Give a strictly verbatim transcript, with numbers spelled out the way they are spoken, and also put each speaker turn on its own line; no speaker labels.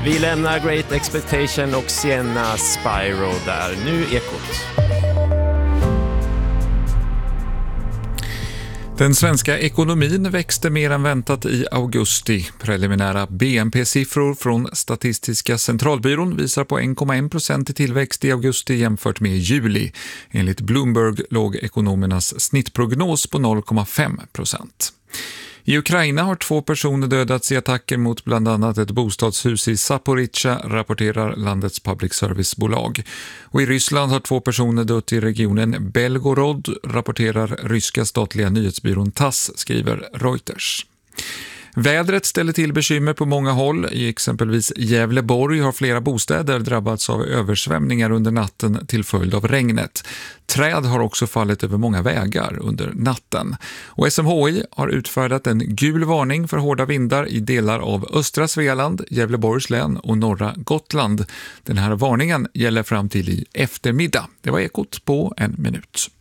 Vi lämnar Great Expectation och Sienna Spyro där. Nu Ekot.
Den svenska ekonomin växte mer än väntat i augusti. Preliminära B N P-siffror från Statistiska centralbyrån visar på en komma en procent i tillväxt i augusti jämfört med juli. Enligt Bloomberg låg ekonomernas snittprognos på noll komma fem procent. I Ukraina har två personer dödats i attacker mot bland annat ett bostadshus i Zaporizjzja, rapporterar landets public service-bolag. Och i Ryssland har två personer dött i regionen Belgorod, rapporterar ryska statliga nyhetsbyrån Tass, skriver Reuters. Vädret ställer till bekymmer på många håll. I exempelvis Gävleborg har flera bostäder drabbats av översvämningar under natten till följd av regnet. Träd har också fallit över många vägar under natten. Och S M H I har utfärdat en gul varning för hårda vindar i delar av östra Svealand, Gävleborgs län och norra Gotland. Den här varningen gäller fram till i eftermiddag. Det var Ekot på en minut.